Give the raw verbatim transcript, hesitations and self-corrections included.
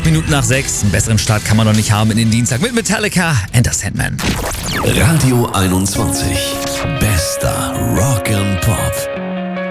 Minuten nach sechs. Einen besseren Start kann man noch nicht haben in den Dienstag mit Metallica, Enter Sandman. Radio einundzwanzig.